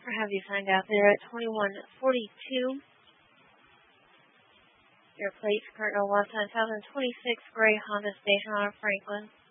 Or have you signed out there at 2142? Your plates, Kurt Washington, 2026 gray Honda Station on Franklin.